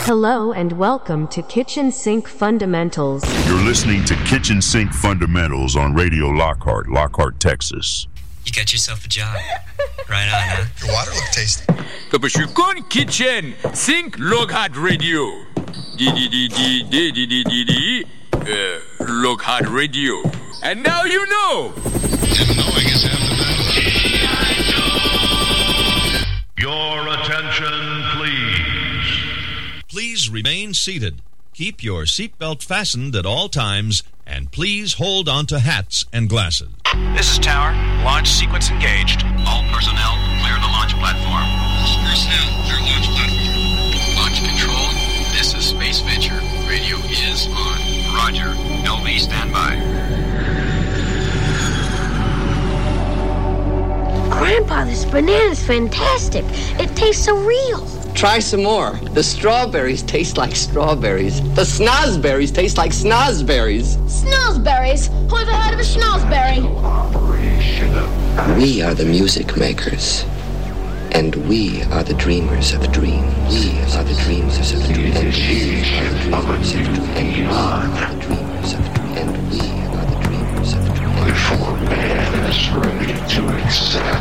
Hello and welcome to Kitchen Sink Fundamentals. You're listening to Kitchen Sink Fundamentals on Radio Lockhart, Texas. You got yourself a job. Right on, huh? Your water look tasty. Kapashukon Kitchen Sink Lockhart Radio. Lockhart Radio. And now you know. And knowing is half the battle. Your attention, please. Please remain seated. Keep your seatbelt fastened at all times, and please hold onto hats and glasses. This is Tower. Launch sequence engaged. All personnel, clear the launch platform. Personnel, clear launch platform. Launch control, this is Space Venture. Radio is on. Roger. LV, standby. Grandpa, this banana's fantastic. It tastes so real. Try some more. The strawberries taste like strawberries. The snozberries taste like snozberries. Snozberries? Who ever heard of a snozberry? We are the music makers. And we are the dreamers of dreams. We are the dreamers of dreams. And we are the dreamers of dreams. And we are the dreamers of dreams. And we are the dreamers of dreams. Before man is ready to accept